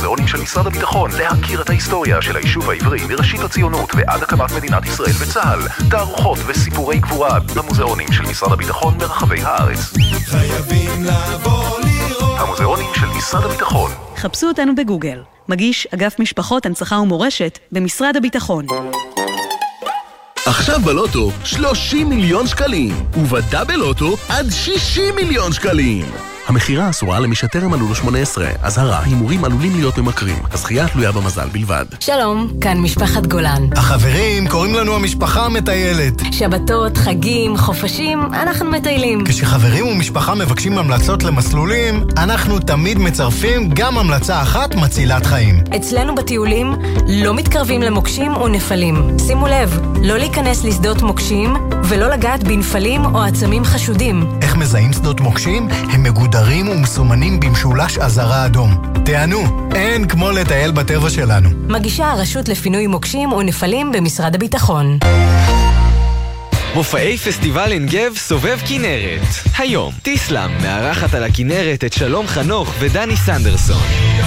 המוזיאונים של משרד הביטחון להכיר את ההיסטוריה של היישוב העברי מראשית הציונות ועד הקמת מדינת ישראל וצה"ל. תערוכות וסיפורי גבורה במוזיאונים של משרד הביטחון ברחבי הארץ. חייבים לבוא לראות. המוזיאונים של משרד הביטחון. חפשו אותנו בגוגל. מגיש אגף משפחות, הנצחה ומורשת במשרד הביטחון. עכשיו בלוטו 30 מיליון שקלים, ובדאבל לוטו עד 60 מיליון שקלים. המחירה אסורה למי שטרם מלאו לו 18. אזהרה, הימורים עלולים להיות ממכרים. הזכייה תלויה במזל בלבד. שלום, כאן משפחת גולן. החברים, קוראים לנו המשפחה המטיילת. שבתות, חגים, חופשים, אנחנו מטיילים. כשחברים ומשפחה מבקשים המלצות למסלולים, אנחנו תמיד מצרפים גם המלצה אחת מצילת חיים. אצלנו בטיולים לא מתקרבים למוקשים או נפלים. שימו לב, לא להיכנס לשדות מוקשים ולא לגעת בנפלים או עצמים חשודים. איך מזהים שדות מוקשים? הם מגודרים ומסומנים במשולש אזהרה אדום. תענו, אין כמו לטייל בטבע שלנו. מגישה הרשות לפינוי מוקשים ונפלים במשרד הביטחון. מופעי פסטיבל עין גב סובב כנרת. היום טיסלאם מארחת על הכנרת את שלום חנוך ודני סנדרסון.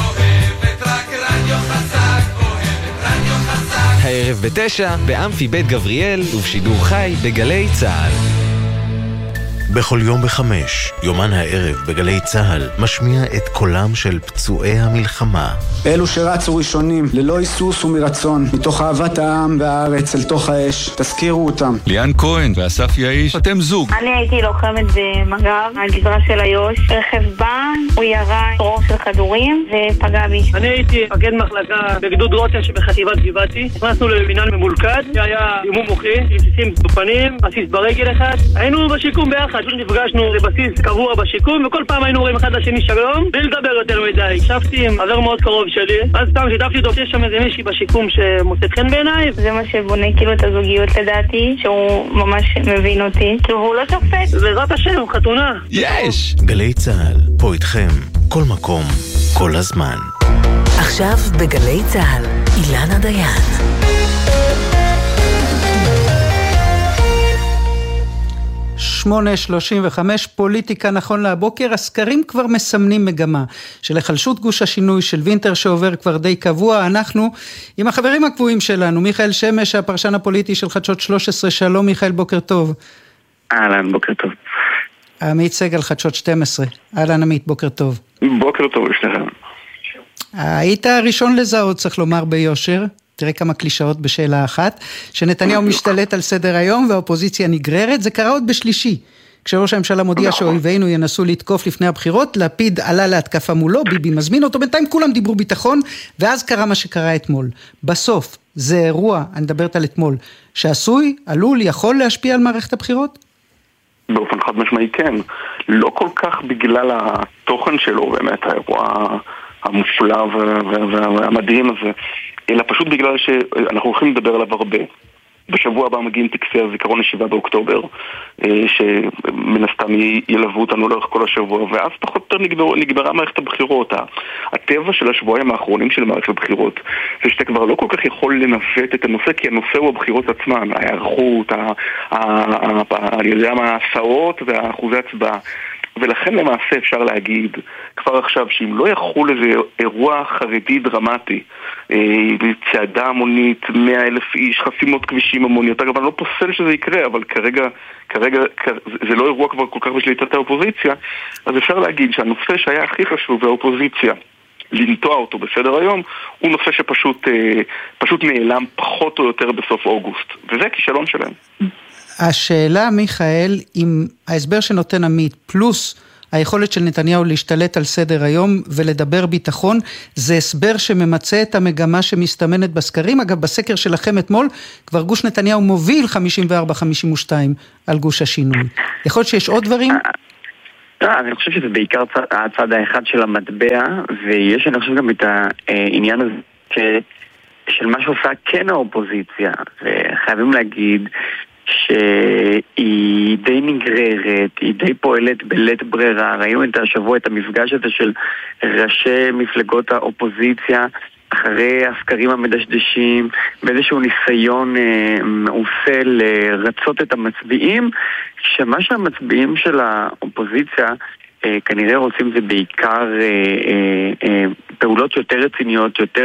הערב ב9 באמפי בית גבריאל ובשידור חי בגלי צה"ל. בכל יום ב5, יומן הערב בגלי צהל משמיע את קולם של פצועי המלחמה. אלו שרצו ראשונים, ללא היסוס ומרצון, מתוך אהבת העם והארץ אל תוך האש, תזכירו אותם. ליאן כהן ואסף יאיש, אתם זוג. אני הייתי לוחמת במג"ב, הגזרה של איו"ש. רכב בא, הוא ירה צרור של כדורים ופגע בי. אני הייתי מפקד מחלקה בגדוד רוטן שבחטיבת גבעתי. נכנסנו למינהל ממולכד, שהיה אימון מוחי, רסיסים בפנים, רסיס ברגל אחד. היינו בשיקום ביחד. נפגשנו לבסיס קבוע בשיקום, וכל פעם היינו רואים אחד לשני שלום, בלי לדבר יותר מדי. הקשבתי עם חבר מאוד קרוב שלי, אז סתם שיתפתי אותו, יש שם איזה מישהי בשיקום שמוצאת חן בעיניי. זה מה שבונה כאילו את הזוגיות לדעתי, שהוא ממש מבין אותי, כאילו הוא לא שופט. בעזרת השם, חתונה. יש! גלי צהל, פה איתכם, כל מקום, כל הזמן. עכשיו בגלי צהל, אילנה דיין. 8:35, פוליטיקה נכון להבוקר. הסקרים כבר מסמנים מגמה של החלשות גוש השינוי, של וינטר שעובר כבר די קבוע. אנחנו עם החברים הקבועים שלנו, מיכאל שמש, הפרשן הפוליטי של חדשות 13. שלום מיכאל, בוקר טוב. אהלן, בוקר טוב. עמית סגל, חדשות 12. אהלן עמית, בוקר טוב. בוקר טוב, לשניכם. היית הראשון לזהות, צריך לומר ביושר, תראה כמה קלישאות בשאלה אחת, שנתניהו משתלט על סדר היום והאופוזיציה נגררת. זה קרה עוד בשלישי, כשראש הממשלה מודיע שאויבינו ינסו לתקוף לפני הבחירות, לפיד עלה להתקפה מולו, ביבי מזמין אותו, בינתיים כולם דיברו ביטחון, ואז קרה מה שקרה אתמול. בסוף, זה אירוע, אני מדברת על אתמול, שעשוי, עלול, יכול להשפיע על מערכת הבחירות? באופן חד משמעי כן. לא כל כך בגלל התוכן שלו, באמת, האירוע המופלא והמדהים הזה, אלא פשוט בגלל שאנחנו הולכים לדבר עליו הרבה. בשבוע הבא מגיעים טקסי הזיכרון ל7 באוקטובר, שמן הסתם ילוו אותנו לאורך כל השבוע, ואז פחות או יותר נגברה מערכת הבחירות. הטבע של השבועיים האחרונים של מערכת הבחירות, זה שאתה כבר לא כל כך יכול לנווט את הנושא, כי הנושא הוא הבחירות עצמן, ההיערכות, אני יודע מה, ההסעות והאחוזי הצבעה. ולכן למעשה אפשר להגיד כבר עכשיו שאם לא יחול איזה אירוע חרדי דרמטי, צעדה המונית, 100,000 איש, חסימות כבישים המוניות, אגב אני לא פוסל שזה יקרה, אבל כרגע זה לא אירוע כבר כל כך בשליטת האופוזיציה, אז אפשר להגיד שהנושא שהיה הכי חשוב והאופוזיציה לנטוע אותו בסדר היום, הוא נושא שפשוט נעלם פחות או יותר בסוף אוגוסט, וזה הכישלון שלהם. השאלה, מיכאל, אם ההסבר שנותן עמית, פלוס היכולת של נתניהו להשתלט על סדר היום ולדבר ביטחון, זה הסבר שממצא את המגמה שמסתמנת בסקרים. אגב, בסקר שלכם אתמול, כבר גוש נתניהו מוביל 54-52 על גוש השינוי. יכול להיות שיש עוד דברים? אני חושב שזה בעיקר הצד האחד של המטבע, ויש אני חושב גם את העניין הזה של מה שעושה כן האופוזיציה, וחייבים להגיד שהיא די נגררת, היא די פועלת בלית ברירה. ראינו את השבוע את המפגש הזה של ראשי מפלגות האופוזיציה אחרי הסקרים המדשדשים, באיזשהו ניסיון מעושה לרצות את המצביעים, שמה שהמצביעים של האופוזיציה כנראה רוצים זה בעיקר פעולות יותר רציניות, יותר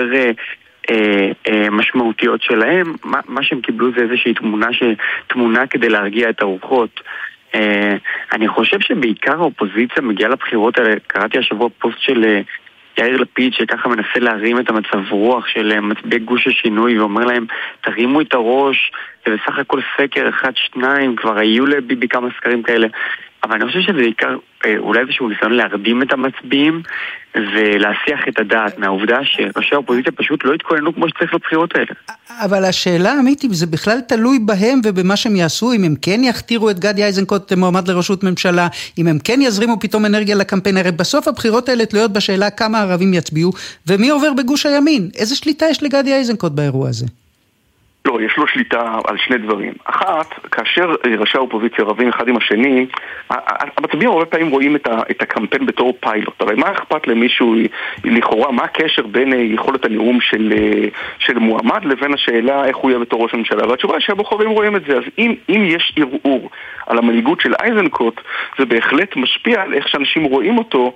משמעותיות שלהם. מה שהם קיבלו זה איזושהי תמונה כדי להרגיע את הרוחות. אני חושב שבעיקר האופוזיציה מגיעה לבחירות האלה. קראתי השבוע פוסט של יאיר לפיד שככה מנסה להרים את המצב רוח של מצביעי גוש השינוי ואומר להם תרימו את הראש, זה בסך הכל סקר 1-2, כבר היו לביבי כמה סקרים כאלה, אבל אני חושב שזה בעיקר אולי איזשהו ניסיון להרדים את המצביעים ולהסיח את הדעת מהעובדה שראשי האופוזיציה פשוט לא התכוננו כמו שצריך לבחירות האלה. אבל השאלה האמיתית היא, זה בכלל תלוי בהם ובמה שהם יעשו, אם הם כן יכתירו את גדי איזנקוט מועמד לראשות ממשלה, אם הם כן יזרימו פתאום אנרגיה לקמפיין, הרי בסוף הבחירות האלה תלויות בשאלה כמה ערבים יצביעו, ומי עובר בגוש הימין. איזה שליטה יש לגדי איזנקוט באירוע הזה? לא, יש לו שליטה על שני דברים. אחת, כאשר ראשי האופוזיציה רבים אחד עם השני, המצביעים הרבה פעמים רואים את הקמפיין בתור פיילוט. הרי מה אכפת למישהו לכאורה, מה הקשר בין יכולת הנאום של מועמד לבין השאלה איך הוא יהיה בתור ראש הממשלה? והתשובה שהבוחרים רואים את זה. אז אם יש ערעור על המנהיגות של איזנקוט, זה בהחלט משפיע על איך שאנשים רואים אותו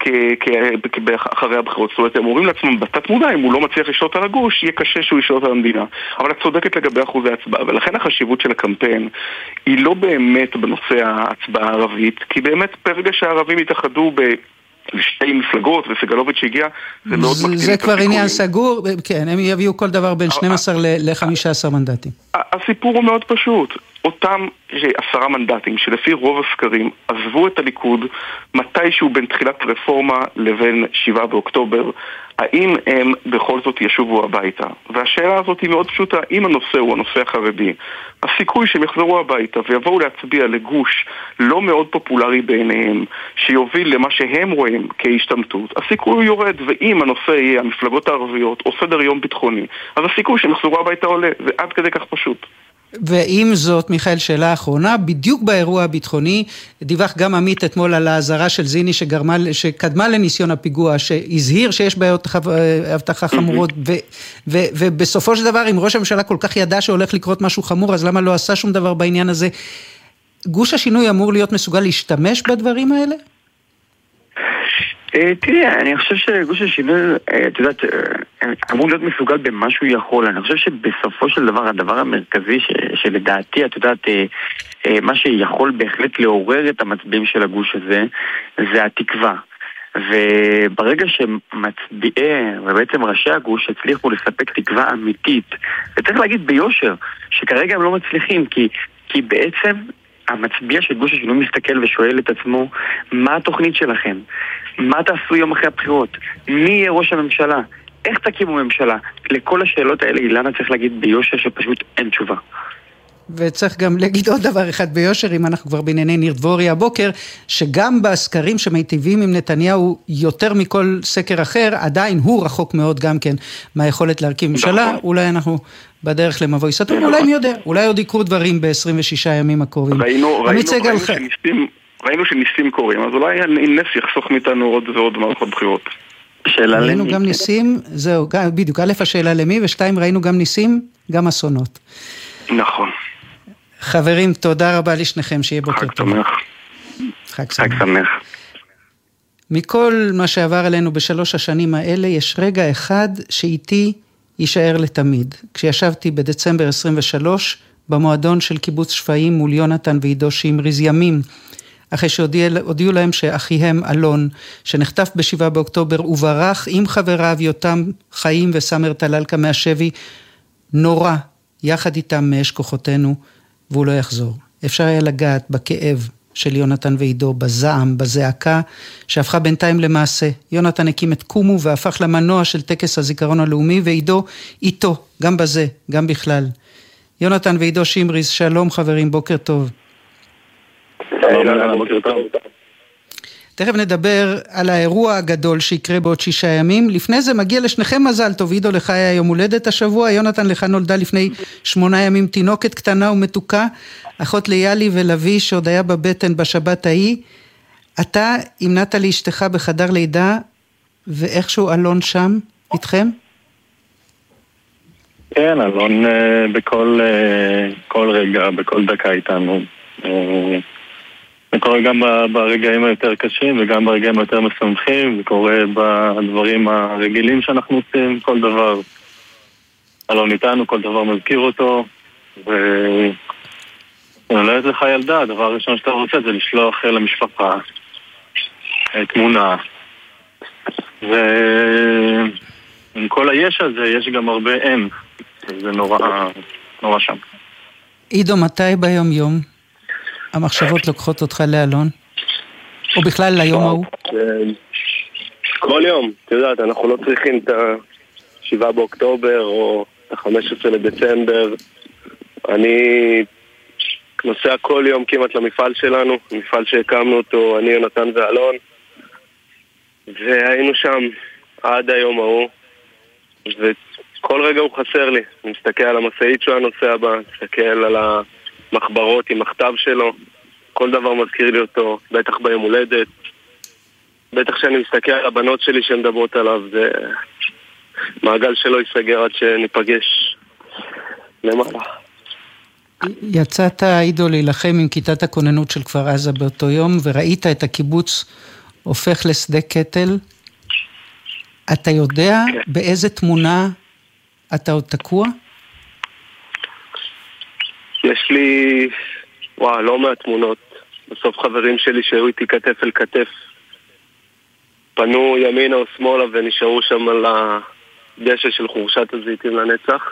אחרי הבחירות. זאת אומרת, הם אומרים לעצמם בתת מודע, אם הוא לא מצליח לשלוט על הגוש, יהיה קשה שהוא ישלוט על המדינה. אבל את צודקת לגבי אחוזי הצבעה, ולכן החשיבות של הקמפיין היא לא באמת בנושא ההצבעה הערבית, כי באמת ברגע שהערבים יתאחדו בשתי מפלגות, וסגלוביץ' שהגיע, זה מאוד מקטין. זה כבר עניין סגור, כן, הם יביאו כל דבר בין 12 ל-15 מנדטים. הסיפור הוא מאוד פשוט. אותם 10 מנדטים שלפי רוב הסקרים עזבו את הליכוד מתישהו בין תחילת רפורמה לבין 7 באוקטובר, האם הם בכל זאת ישובו הביתה? והשאלה הזאת היא מאוד פשוטה. אם הנושא הוא הנושא החרדי, הסיכוי שהם יחזרו הביתה ויבואו להצביע לגוש לא מאוד פופולרי בעיניהם, שיוביל למה שהם רואים כהשתמטות, הסיכוי הוא יורד. ואם הנושא יהיה המפלגות הערביות או סדר יום ביטחוני, אז הסיכוי שהם יחזרו הביתה עולה. זה עד כדי כך פשוט. ועם זאת, מיכאל, שאלה האחרונה, בדיוק באירוע הביטחוני, דיווח גם עמית אתמול על ההזרה של זיני שקדמה לניסיון הפיגוע, שהזהיר שיש בעיות הבטחה חמורות, ובסופו של דבר, אם ראש הממשלה כל כך ידע שהולך לקרות משהו חמור, אז למה לא עשה שום דבר בעניין הזה? גוש השינוי אמור להיות מסוגל להשתמש בדברים האלה? תראה, אני חושב שגוש השינוי, את יודעת, אמור להיות מסוגל במה שהוא יכול. אני חושב שבסופו של דבר, הדבר המרכזי שלדעתי, את יודעת, מה שיכול בהחלט לעורר את המצביעים של הגוש הזה, זה התקווה. וברגע שמצביעי, ובעצם ראשי הגוש הצליחו לספק תקווה אמיתית, וצריך להגיד ביושר, שכרגע הם לא מצליחים, כי בעצם המצביע של גוש השינוי מסתכל ושואל את עצמו, מה התוכנית שלכם? מה תעשו יום אחרי הבחירות? מי יהיה ראש הממשלה? איך תקימו ממשלה? לכל השאלות האלה אילנה צריך להגיד ביושר שפשוט אין תשובה. וצריך גם להגיד עוד דבר אחד ביושר, אם אנחנו כבר בענייני ניר דבורי הבוקר, שגם בסקרים שמיטיבים עם נתניהו יותר מכל סקר אחר, עדיין הוא רחוק מאוד גם כן מהיכולת להרכיב ממשלה. אולי אנחנו בדרך למבוי סתום, אולי מי יודע, אולי עוד יקרו דברים ב-26 ימים הקרובים. ראינו שניסים קורים, אז אולי נס יחסוך מאיתנו עוד ועוד מערכות בחירות. ראינו גם ניסים, זהו, בדיוק, א' השאלה למי, ושתיים ראינו גם ניסים, גם אסונות. נכון. חברים, תודה רבה לשניכם, שיהיה בוקר טוב. חג שמח. מכל מה שעבר עלינו בשלוש השנים האלה, יש רגע אחד שאיתי יישאר לתמיד. כשישבתי בדצמבר 23, במועדון של קיבוץ שפיים מול יונתן ועידו שמריז ימים, אחרי שהודיעו להם שאחיהם אלון, שנחטף ב7 באוקטובר וברח עם חבריו יותם חיים וסמר טללקה מהשבי, נורא, יחד איתם מאש כוחותינו, והוא לא יחזור. אפשר היה לגעת בכאב של יונתן ועידו, בזעם, בזעקה, שהפכה בינתיים למעשה. יונתן הקים את קומו והפך למנוע של טקס הזיכרון הלאומי, ועידו איתו, גם בזה, גם בכלל. יונתן ועידו שמריז, שלום חברים, בוקר טוב. בוקר טוב. תכף נדבר על האירוע הגדול שיקרה בעוד 6 ימים. לפני זה מגיע לשניכם מזל טוב. עידו, לך היה יום הולדת השבוע, יונתן לך נולדה לפני 8 ימים תינוקת קטנה ומתוקה, אחות ליאלי ולוי שעוד היה בבטן בשבת ההיא. אתה המנעת לאשתך בחדר לידה, ואיכשהו אלון שם איתכם? כן, אלון בכל רגע, בכל דקה איתנו. זה קורה גם ברגעים היותר קשים וגם ברגעים היותר משמחים, זה קורה בדברים הרגילים שאנחנו עושים, כל דבר אלון איתנו, כל דבר מזכיר אותו, ונולדת לך ילדה, הדבר הראשון שאתה רוצה זה לשלוח למשפחה תמונה, ועם כל היש הזה יש גם הרבה אין, זה נורא שם. עידו, מתי ביום יום המחשבות לוקחות אותך לאלון? או בכלל ליום ההוא? כל יום, אתה יודעת, אנחנו לא צריכים את ה-7 באוקטובר או את ה-15 לדצמבר. אני נוסע כל יום כמעט למפעל שלנו, מפעל שהקמנו אותו, אני, יונתן ואלון, והיינו שם עד היום ההוא, וכל רגע הוא חסר לי. אני מסתכל על המשאית שהוא הנוסע בה, מסתכל על המחברות עם מכתב שלו, כל דבר מזכיר לי אותו, בטח ביום הולדת, בטח שאני מסתכל על הבנות שלי שמדברות עליו, זה מעגל שלא ייסגר עד שניפגש למעלה. יצאת, עידו, להילחם עם כיתת הכוננות של כפר עזה באותו יום, וראית את הקיבוץ הופך לשדה קטל. אתה יודע באיזה תמונה אתה עוד תקוע? יש לי, לא מעט תמונות. בסוף חברים שלי שהיו איתי כתף אל כתף, פנו ימינה או שמאלה ונשארו שם על הדשא של חורשת הזיתים לנצח.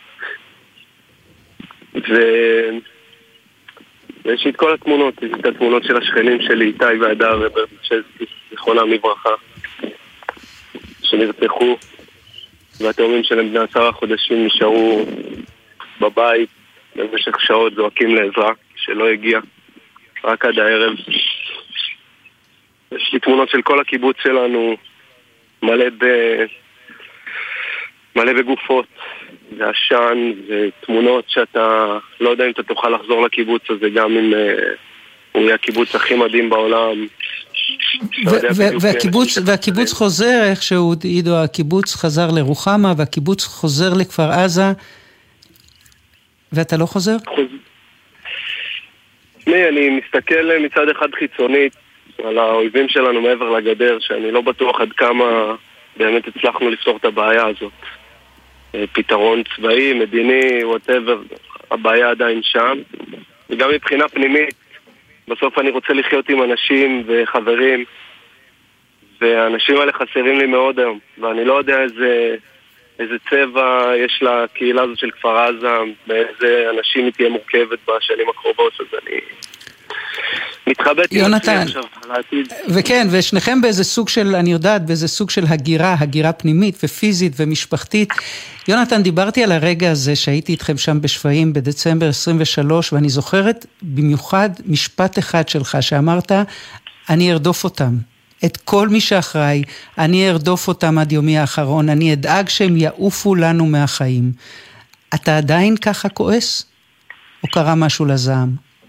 ויש לי את כל התמונות, יש את התמונות של השכנים שלי, איתי והדר וברצ'זקי, זיכרונם לברכה, שנרצחו, והתאומים שלהם בני 10 חודשים נשארו בבית במשך שעות זועקים לעזרה שלא הגיע, רק עד הערב. יש לי תמונות של כל הקיבוץ שלנו מלא בגופות ועשן ותמונות שאתה לא יודע אם אתה תוכל לחזור לקיבוץ הזה, גם אם הוא יהיה הקיבוץ הכי מדהים בעולם. והקיבוץ חוזר איכשהו, עידו, הקיבוץ חזר לרוחמה והקיבוץ חוזר לכפר עזה, ואתה לא חוזר? אני מסתכל מצד אחד חיצונית על האויבים שלנו מעבר לגדר, שאני לא בטוח עד כמה באמת הצלחנו לפתור את הבעיה הזאת. פתרון צבאי, מדיני, whatever, הבעיה עדיין שם. וגם מבחינה פנימית, בסוף אני רוצה לחיות עם אנשים וחברים, והאנשים האלה חסרים לי מאוד היום, ואני לא יודע איזה צבע יש לקהילה הזאת של כפר עזה, באיזה אנשים היא תהיה מורכבת בשנים הקרובות, אז אני מתחבט יונתן, וכן, ושניכם באיזה סוג של, אני יודעת, באיזה סוג של הגירה פנימית ופיזית ומשפחתית. יונתן, דיברתי על הרגע הזה שהייתי איתכם שם בשפיים בדצמבר 23, ואני זוכרת במיוחד משפט אחד שלך שאמרת, אני ארדוף אותם. את כל מי שאחראי, אני ארדוף אותם עד יומי האחרון, אני אדאג שהם יעופו לנו מהחיים. אתה עדיין ככה כועס? או קרה משהו לזעם?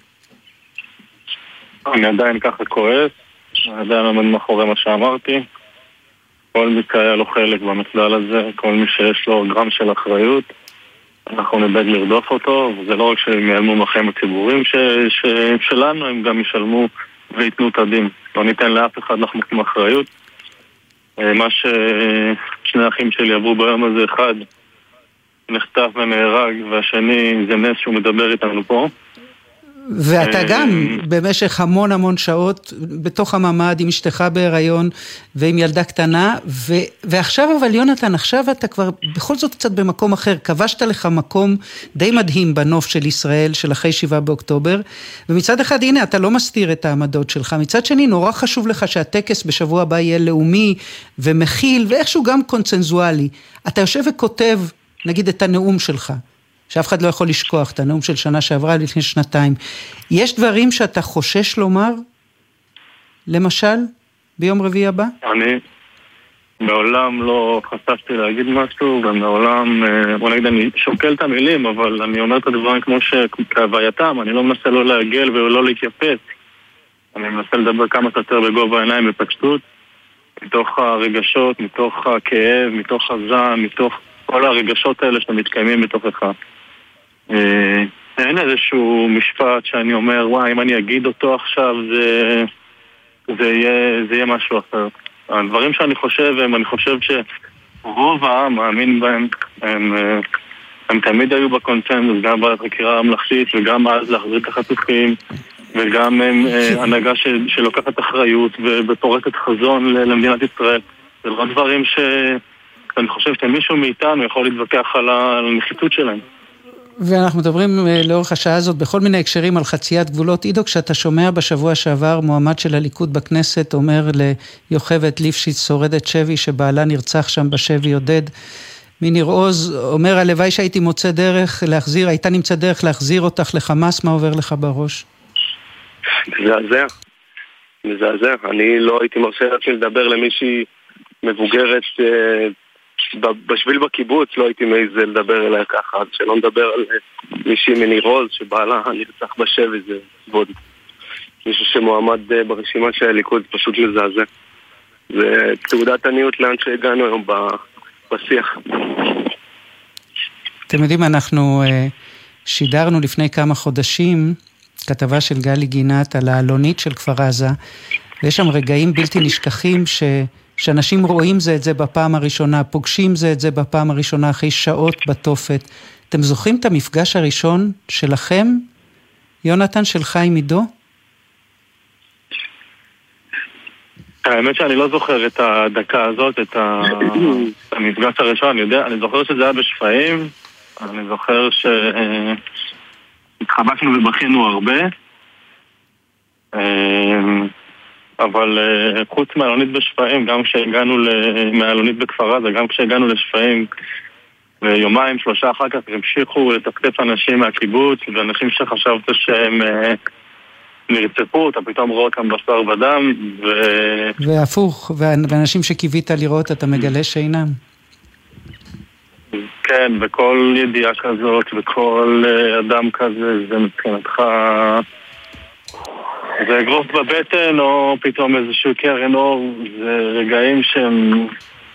אני עדיין ככה כועס, אני עדיין עומד מאחורי מה שאמרתי. כל מי שהיה לו חלק במחדל הזה, כל מי שיש לו גרם של אחריות, אנחנו נדאג לרדוף אותו, וזה לא רק שהם ייעלמו מהחיים הציבוריים שלנו, הם גם ישלמו ויתנו את הדין. לא ניתן לאף אחד לחמוק מאחריות. מה ששני האחים שלי עברו ביום הזה, אחד נחטף ונהרג, והשני זה נס שהוא מדבר איתנו פה. ואתה גם במשך המון שעות בתוך הממד עם אשתך בהיריון ועם ילדה קטנה, ועכשיו אבל יונתן, עכשיו אתה כבר בכל זאת קצת במקום אחר, כבשת לך מקום די מדהים בנוף של ישראל של אחרי 7 באוקטובר, ומצד אחד הנה אתה לא מסתיר את העמדות שלך, מצד שני נורא חשוב לך שהטקס בשבוע הבא יהיה לאומי ומכיל ואיכשהו גם קונצנזואלי. אתה יושב וכותב נגיד את הנאום שלך, שאף אחד לא יכול לשכוח, את הנאום של שנה שעברה לפני 2 יש דברים שאתה חושש לומר? למשל, ביום רביעי הבא? אני מעולם לא חששתי להגיד משהו, ומעולם, בוא נגיד, אני שוקל את המילים, אבל אני אומר את הדברים כמו שכהווייתם, אני לא מנסה לא להגל ולא להתייפס. אני מנסה לדבר כמה שיותר בגובה העיניים בפשטות, מתוך הרגשות, מתוך הכאב, מתוך הזעם, מתוך כל הרגשות האלה שמתקיימים בתוכך. אין איזשהו משפט שאני אומר, וואי, אם אני אגיד אותו עכשיו, זה יהיה משהו אחר. הדברים שאני חושב, אני חושב שרוב העם מאמין בהם, הם תמיד היו בקונצנזוס, גם בחקירה הממלכתית, וגם אז להחזיר את החטופים, וגם הנהגה שלוקחת אחריות ופורטת חזון למדינת ישראל. זה לא דברים שאני חושב שמישהו מאיתנו יכול להתווכח על הנחיתות שלהם. ואנחנו מדברים לאורך השעה הזאת בכל מיני הקשרים על חציית גבולות. עידו, כשאתה שומע בשבוע שעבר מועמד של הליכוד בכנסת אומר ליוכבת ליפשיץ, שורדת שבי שבעלה נרצח שם בשבי עודד, מניר עוז, אומר הלוואי שהייתי מוצא דרך להחזיר, הייתה נמצא דרך להחזיר אותך לחמאס, מה עובר לך בראש? מזעזע. אני לא הייתי מרשה רק לדבר למישהי מבוגרת בשביל בקיבוץ, לא הייתי מעיז לדבר אליה ככה, אז שלא נדבר על מישהי מניר עוז שבעלה נרצח בשבי, זה ועוד מישהו שמועמד ברשימה של הליכוד, פשוט מזעזע. זה תעודת עניות לאן שהגענו היום בשיח. אתם יודעים, אנחנו שידרנו לפני כמה חודשים כתבה של גלי גינת על העלונית של כפר עזה, ויש שם רגעים בלתי נשכחים שאנשים רואים זה את זה בפעם הראשונה, פוגשים זה את זה בפעם הראשונה אחרי שעות בתופת. אתם זוכרים את המפגש הראשון שלכם, יונתן, שלך עם עידו? האמת שאני לא זוכר את הדקה הזאת, את המפגש הראשון. אני זוכר שזה היה בשפעים, אני זוכר שהתחבקנו ובכינו הרבה, אבל חוץ מהעלונית בשפעים, גם כשהגענו מהעלונית בכפר עזה, גם כשהגענו לשפעים, ויומיים, 3 אחר כך המשיכו לתקף אנשים מהקיבוץ, ואנשים שחשבת שהם נרצפו, אתה פתאום רואה אותם בשר ודם, והפוך, ואנשים שקיווית לראות, אתה מגלה שאינם. כן, וכל ידיעה כזאת, וכל אדם כזה, זה מבחינתך זה אגרוף בבטן, או פתאום איזשהו קרן אור, זה רגעים שהם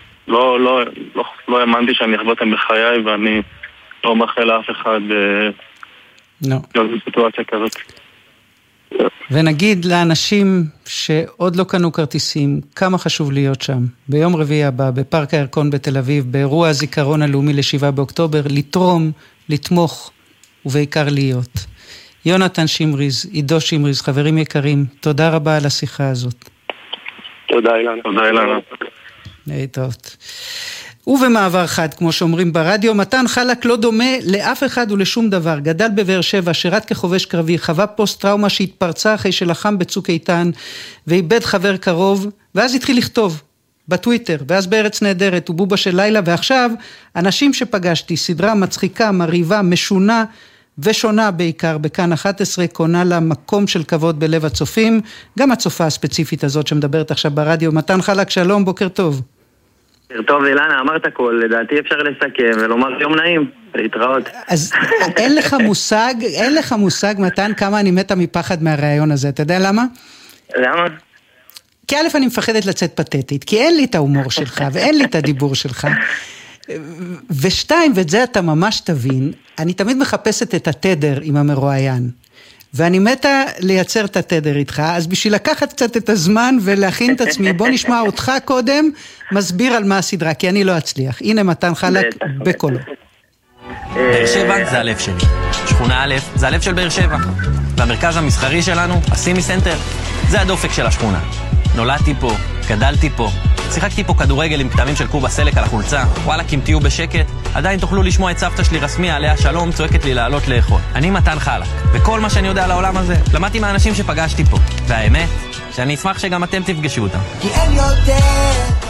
לא האמנתי שאני אחוות אותם בחיי, ואני לא מאחל לאף אחד להיות בסיטואציה כזאת. ונגיד לאנשים שעוד לא קנו כרטיסים, כמה חשוב להיות שם, ביום רביעי הבא, בפארק הירקון בתל אביב, באירוע הזיכרון הלאומי ל7 באוקטובר, לתרום, לתמוך, ובעיקר להיות. יונתן שמריז, עידו שמריז, חברים יקרים, תודה רבה על השיחה הזאת. תודה אילנה. תודה אילנה. להתראות. ובמעבר חד, כמו שאומרים ברדיו, מתן חלק לא דומה לאף אחד ולשום דבר. גדל בבאר שבע, שירת כחובש קרבי, חווה פוסט-טראומה שהתפרצה אחרי שלחם בצוק איתן, ואיבד חבר קרוב, ואז התחיל לכתוב בטוויטר, ואז בארץ נהדרת, ובובה של לילה, ועכשיו, אנשים שפגשתי, סדרה מצחיקה, מריבה, משונה, ושונה בעיקר, בכאן 11, קונה לה מקום של כבוד בלב הצופים, גם הצופה הספציפית הזאת שמדברת עכשיו ברדיו. מתן חלק, שלום, בוקר טוב. טוב, אילנה, אמרת הכל, לדעתי אפשר לסכם ולומר יום נעים, להתראות. אז אין לך מושג, מתן, כמה אני מתה מפחד מהרעיון הזה, אתה יודע למה? למה? כי א' אני מפחדת לצאת פתטית, כי אין לי את ההומור שלך, ואין לי את הדיבור שלך, ושתיים, ואת זה אתה ממש תבין, אני תמיד מחפשת את התדר עם המרואיין, ואני מתה לייצר את התדר איתך, אז בשביל לקחת קצת את הזמן ולהכין את עצמי, בוא נשמע אותך קודם, מסביר על מה הסדרה, כי אני לא אצליח. הנה מתן חלק בקולו. באר שבע זה הלב שלי. שכונה א' זה הלב של באר שבע. והמרכז המסחרי שלנו, הסימי סנטר, זה הדופק של השכונה. נולדתי פה, גדלתי פה, שיחקתי פה כדורגל עם כתמים של קובה סלק על החולצה. וואלה, אם תהיו בשקט, עדיין תוכלו לשמוע את סבתא שלי רסמיה עליה שלום צועקת לי לעלות לאכול. אני מתן חלק, וכל מה שאני יודע על העולם הזה למדתי מהאנשים שפגשתי פה. והאמת, שאני אשמח שגם אתם תפגשו אותם. כי אין יותר.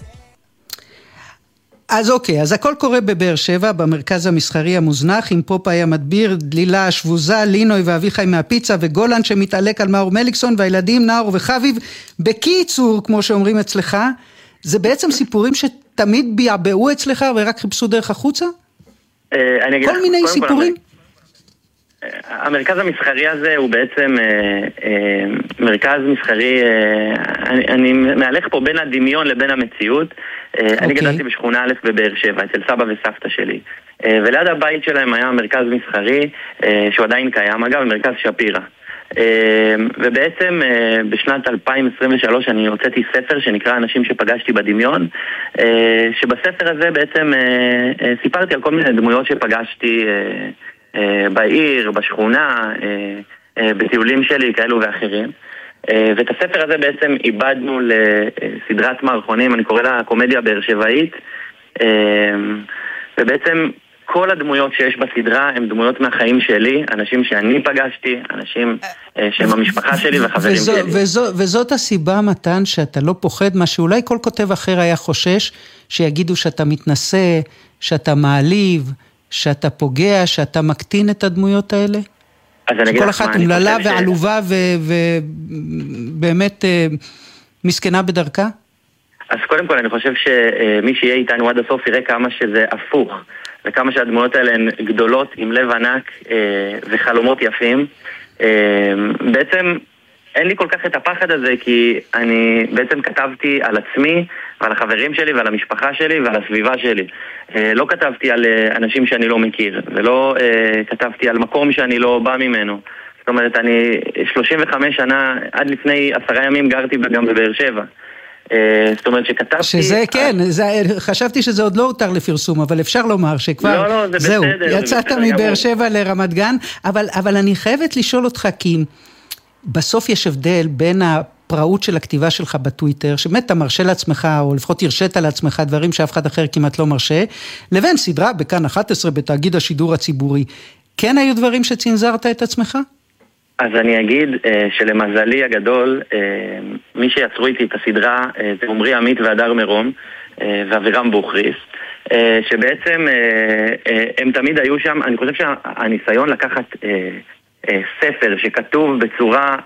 אז אוקיי, אז הכל קורה בבאר שבע, במרכז המסחרי המוזנח, עם פופאי המדביר, דלילה השבוזה, לינוי ואביחי מהפיצה, וגולן שמתעלק על מאור מליקסון, והילדים נאור וחביב. בקיצור, כמו שאומרים אצלך, זה בעצם סיפורים שתמיד ביעבעו אצלך, ורק חיפשו דרך החוצה? כל מיני סיפורים? המרכז המסחרי הזה הוא בעצם מרכז מסחרי, אני מהלך פה בין הדמיון לבין המציאות. אני גדלתי בשכונה א' בבאר שבע, אצל סבא וסבתא שלי. וליד הבית שלהם היה מרכז מסחרי, שהוא עדיין קיים, אגב, מרכז שפירה. ובעצם בשנת 2023 אני הוצאתי ספר שנקרא אנשים שפגשתי בדמיון, שבספר הזה בעצם סיפרתי על כל מיני דמויות שפגשתי בעיר, בשכונה, בטיולים שלי, כאלו ואחרים. ואת הספר הזה בעצם איבדנו לסדרת מערכונים, אני קורא לה קומדיה באר שבעית, ובעצם כל הדמויות שיש בסדרה הם דמויות מהחיים שלי, אנשים שאני פגשתי, אנשים שהם המשפחה שלי וחברים שלי. וזאת הסיבה, מתן, שאתה לא פוחד, מה שאולי כל כותב אחר היה חושש, שיגידו שאתה מתנשא, שאתה מעליב, שאתה פוגע, שאתה מקטין את הדמויות האלה? שכל אחת אומללה ועלובה ובאמת מסכנה בדרכה? אז קודם כל אני חושב שמי שיהיה איתנו עד הסוף יראה כמה שזה הפוך, וכמה שהדמויות האלה הן גדולות עם לב ענק וחלומות יפים. בעצם אין לי כל כך את הפחד הזה, כי אני בעצם כתבתי על עצמי ועל החברים שלי ועל המשפחה שלי ועל הסביבה שלי. לא כתבתי על אנשים שאני לא מכיר, ולא כתבתי על מקום שאני לא בא ממנו. זאת אומרת, אני 35 שנה, עד לפני 10 ימים גרתי גם בבאר שבע. זאת אומרת שכתבתי... שזה כן, חשבתי שזה עוד לא הותר לפרסום, אבל אפשר לומר שכבר... לא, זה זהו, בסדר. יצאת מבאר שבע לרמת גן, אבל אני חייבת לשאול אותך, כי בסוף יש הבדל בין הפראות של הכתיבה שלך בטוויטר, שבאמת אתה מרשה לעצמך, או לפחות הרשית לעצמך דברים שאף אחד אחר כמעט לא מרשה, לבין סדרה בכאן 11 בתאגיד השידור הציבורי. כן היו דברים שצנזרת את עצמך? אז אני אגיד שלמזלי הגדול, מי שיצרו איתי את הסדרה זה עומרי עמית והדר מרום ואבירם בוכריס, שבעצם הם תמיד היו שם. אני חושב שהניסיון לקחת ספר שכתוב בצורה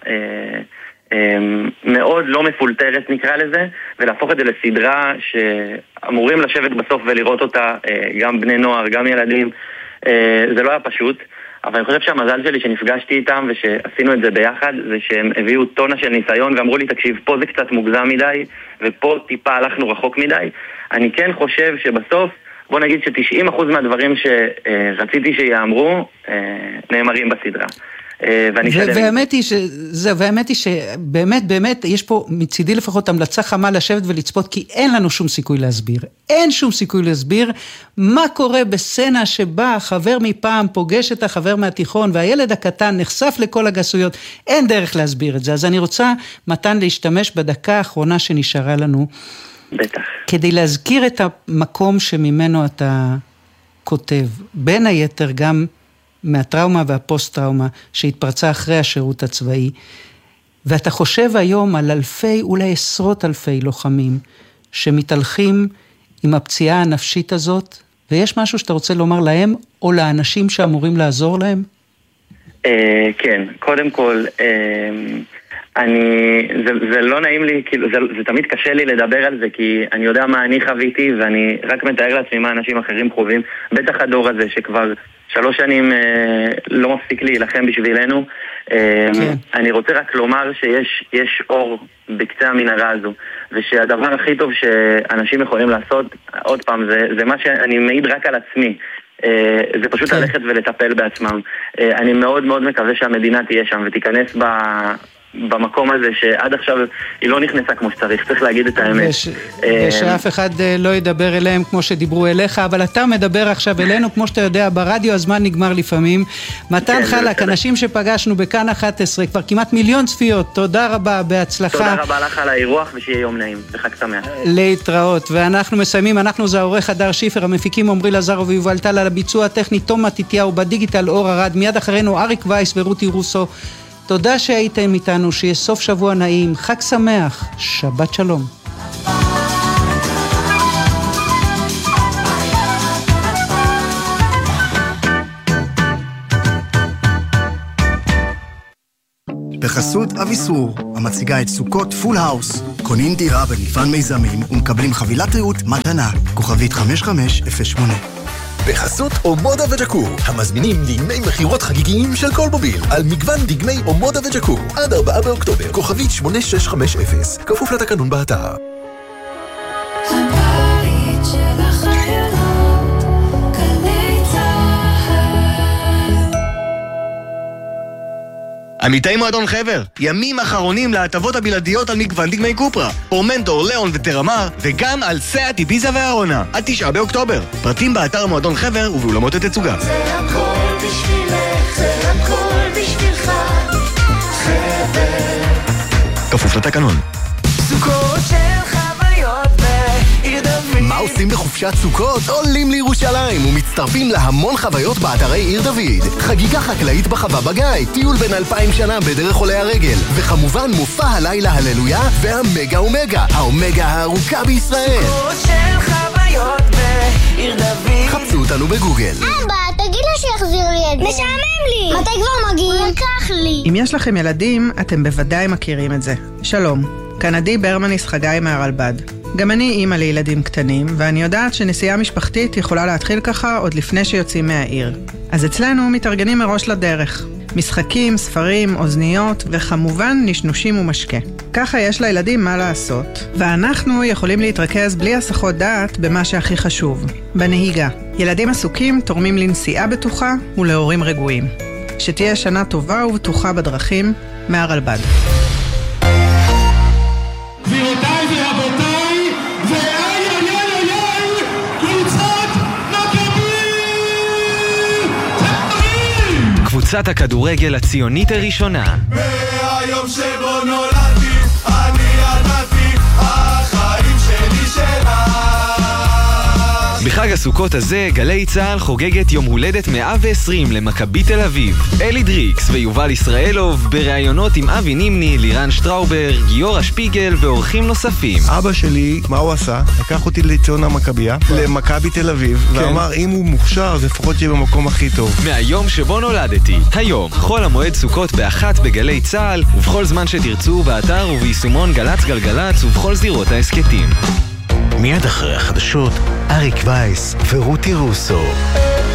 מאוד לא מפולטרת נקרא לזה, ולהפוך את זה לסדרה שאמורים לשבת בסוף ולראות אותה גם בני נוער, גם ילדים, זה לא היה פשוט. אבל אני חושב שהמזל שלי שנפגשתי איתם ושעשינו את זה ביחד, זה שהם הביאו טונה של ניסיון ואמרו לי, תקשיב, פה זה קצת מוגזם מדי, ופה טיפה הלכנו רחוק מדי. אני כן חושב שבסוף, בוא נגיד ש90% מהדברים שרציתי שיאמרו, נאמרים בסדרה. והאמת היא שבאמת, באמת, יש פה מצידי לפחות המלצה חמה לשבת ולצפות, כי אין לנו שום סיכוי להסביר. אין שום סיכוי להסביר מה קורה בסצנה שבה חבר מפעם פוגש את החבר מהתיכון, והילד הקטן נחשף לכל הגסויות. אין דרך להסביר את זה. אז אני רוצה, מתן, להשתמש בדקה האחרונה שנשארה לנו, בטח. כדי להזכיר את המקום שממנו אתה כותב. בין היתר גם מהטראומה והפוסט-טראומה שהתפרצה אחרי השירות הצבאי, ואתה חושב היום על אלפי, אולי עשרות אלפי לוחמים, שמתהלכים עם הפציעה הנפשית הזאת, ויש משהו שאתה רוצה לומר להם, או לאנשים שאמורים לעזור להם? כן, קודם כל, זה לא נעים לי, כאילו, זה תמיד קשה לי לדבר על זה, כי אני יודע מה אני חוויתי, ואני רק מתאר לעצמי מה אנשים אחרים חווים, בטח הדור הזה שכבר 3 שנים לא מפסיק להילחם בשבילנו. אני רוצה רק לומר שיש אור בקצה המנהרה הזו, ושהדבר הכי טוב שאנשים יכולים לעשות, עוד פעם, זה מה שאני מעיד רק על עצמי, זה פשוט ללכת ולטפל בעצמם. אני מאוד מאוד מקווה שהמדינה תהיה שם ותיכנס במקום הזה שעד עכשיו היא לא נכנסה כמו שצריך, צריך להגיד את האמת. ושאף אחד לא ידבר אליהם כמו שדיברו אליך, אבל אתה מדבר עכשיו אלינו, כמו שאתה יודע, ברדיו הזמן נגמר לפעמים. מתן חלק, אנשים שפגשנו בכאן 11, כבר כמעט 1,000,000 צפיות, תודה רבה, בהצלחה. תודה רבה לך על האירוח ושיהיה יום נעים, וחג שמח. להתראות, ואנחנו מסיימים, אנחנו זה העורך הדר שיפר, המפיקים עמרי לזר ויובל טל, על הביצוע הטכני תום מתתיהו, בדיגיטל אור ארד, מיד אחרינו אריק וייס ורותי רוסו. תודה שהייתם איתנו, שיהיה סוף שבוע נעים, חג שמח, שבת שלום. בחסות אביסור, המציגה את סוכות פול האוס. קונים דירה במגוון מיזמים ומקבלים חבילת ריהוט מתנה, כוכבית 5508. בחסות אומודה וג'קור, המזמינים דגמי מחירות חגיגיים של כל מוביל, על מגוון דגמי אומודה וג'קור, עד 4 באוקטובר, כוכבית 8650, כפוף לתקנון באתר. הבית של החיילות, גלי צהל. עמיתי מועדון חבר, ימים אחרונים להטבות הבלעדיות על מגוון דגמי קופרה, אורמנטור, ליאון וטרמר, וגם על סאט, איביזה והארונה, עד 9 באוקטובר. פרטים באתר מועדון חבר ובאולמות התצוגה. זה הכל בשבילך, זה הכל בשבילך, חבר. כפוף לתקנון. סוכות של חוויות בעיר דוד. מה עושים בחופשת סוכות? עולים לירושלים ומצטרפים להמון חוויות באתרי עיר דוד. חגיגה חקלאית בחווה בגיא, טיול בין 2000 שנה בדרך עולי הרגל, וכמובן מופע הלילה הללויה והמגה אומגה, האומגה הארוכה בישראל. סוכות של חוויות בעיר דוד. חפשו אותנו בגוגל. אבא, תגיד לו שיחזיר לי את זה. משעמם לי. מתי כבר מגיעים? הוא לקח לי. אם יש לכם ילדים, אתם בוודאי מכירים את זה. שלום, כאן עדי ברמניס חגי מהרלב"ד. גם אני אימא לילדים קטנים, ואני יודעת שנסיעה משפחתית יכולה להתחיל ככה עוד לפני שיוצאים מהעיר. אז אצלנו מתארגנים מראש לדרך. משחקים, ספרים, אוזניות, וכמובן נשנושים ומשקה. ככה יש לילדים מה לעשות, ואנחנו יכולים להתרכז בלי הסחות דעת במה שהכי חשוב, בנהיגה. ילדים עסוקים תורמים לנסיעה בטוחה ולהורים רגועים. שתהיה שנה טובה ובטוחה בדרכים, מהרלב"ד. גבירותיי ורבותיי, ואיי איי איי איי, קבוצת מכבי תל אביב! קבוצת הכדורגל הציונית הראשונה. מהיום שבו נולדתי, אני ידעתי, החיים שלי שלה. בחג הסוכות הזה, גלי צהל חוגגת יום הולדת 120 למכבי תל אביב. אלי דריקס ויובל ישראלוב בראיונות עם אבי נימני, לירן שטראובר, גיורא שפיגל ואורחים נוספים. אבא שלי, מה הוא עשה? לקח אותי לציון המכביה, למכבי תל אביב, ואמר אם הוא מוכשר אז לפחות שיהיה במקום הכי טוב. מהיום שבו נולדתי. היום, חול המועד סוכות באחת בגלי צהל, ובכל זמן שתרצו באתר וביישומון גלץ גלגלץ ובכל זירות העסקתים. מיד אחרי החדשות, אריק וייס ורותי רוסו.